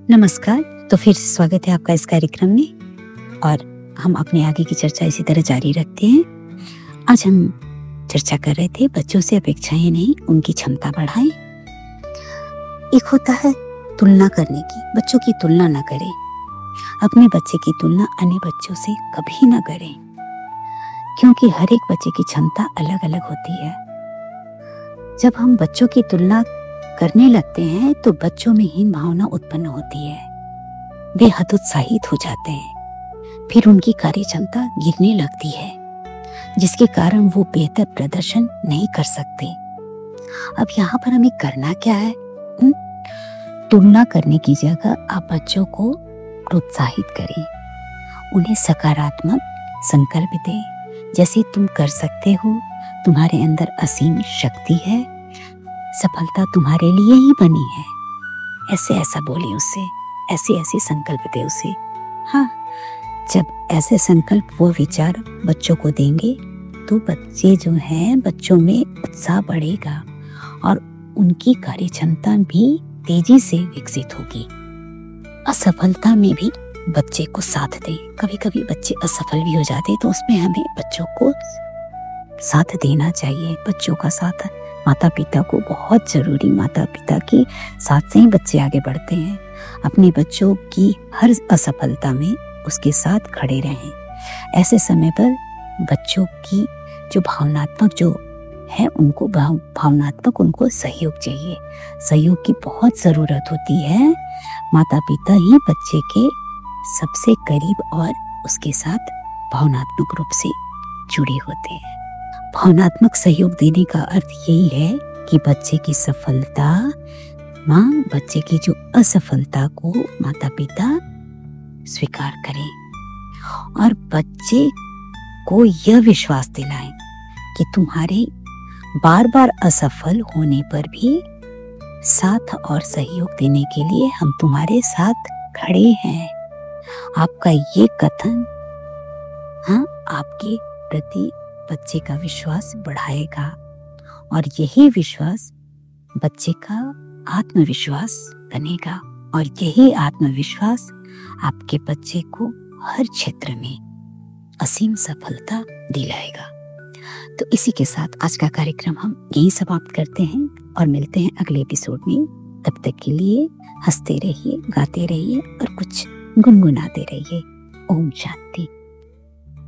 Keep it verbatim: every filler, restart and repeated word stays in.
नमस्कार। तो फिर स्वागत है आपका इस कार्यक्रम में और हम अपने आगे की चर्चा इसी तरह जारी रखते हैं। आज हम चर्चा कर रहे थे बच्चों से अपेक्षाएं नहीं, उनकी क्षमता बढ़ाएं। एक होता है तुलना करने की, बच्चों की तुलना ना करें। अपने बच्चे की तुलना अन्य बच्चों से कभी ना करें, क्योंकि हर एक बच्चे की क्षमता अलग अलग होती है। जब हम बच्चों की तुलना करने लगते हैं तो बच्चों में हीन भावना उत्पन्न होती है, वे हतोत्साहित हो जाते हैं, फिर उनकी कार्य क्षमता गिरने लगती है, जिसके कारण वो बेहतर प्रदर्शन नहीं कर सकते। अब यहाँ पर हमें करना क्या है? हुँ? तुलना करने की जगह आप बच्चों को प्रोत्साहित करें, उन्हें सकारात्मक संकल्प दें, जैसे तुम कर सकते हो, तुम्हारे अंदर असीम शक्ति है, सफलता तुम्हारे लिए ही बनी है। ऐसे ऐसा बोले उससे, ऐसे ऐसे संकल्प दे उसे। हाँ, जब ऐसे संकल्प वो विचार बच्चों को देंगे तो बच्चे जो हैं, बच्चों में उत्साह बढ़ेगा और उनकी कार्य क्षमता भी तेजी से विकसित होगी। असफलता में भी बच्चे को साथ दें। कभी कभी बच्चे असफल भी हो जाते हैं तो उसमें हमें बच्चों को साथ देना चाहिए। बच्चों का साथ माता पिता को बहुत जरूरी, माता पिता के साथ से ही बच्चे आगे बढ़ते हैं। अपने बच्चों की हर असफलता में उसके साथ खड़े रहें। ऐसे समय पर बच्चों की जो भावनात्मक जो है उनको भाव भावनात्मक उनको सहयोग चाहिए। सहयोग की बहुत ज़रूरत होती है। माता पिता ही बच्चे के सबसे करीब और उसके साथ भावनात्मक रूप से जुड़े होते हैं। भावनात्मक सहयोग देने का अर्थ यही है कि बच्चे की सफलता, माँ बच्चे की जो असफलता को माता पिता स्वीकार करें और बच्चे को यह विश्वास दिलाएं कि तुम्हारे बार बार असफल होने पर भी साथ और सहयोग देने के लिए हम तुम्हारे साथ खड़े हैं। आपका ये कथन हाँ आपके प्रति बच्चे का विश्वास बढ़ाएगा और यही विश्वास बच्चे का आत्मविश्वास बनेगा और यही आत्मविश्वास आपके बच्चे को हर क्षेत्र में असीम सफलता दिलाएगा। तो इसी के साथ आज का कार्यक्रम हम यहीं समाप्त करते हैं और मिलते हैं अगले एपिसोड में। तब तक के लिए हंसते रहिए, गाते रहिए और कुछ गुनगुनाते रहिए। ओम शांति।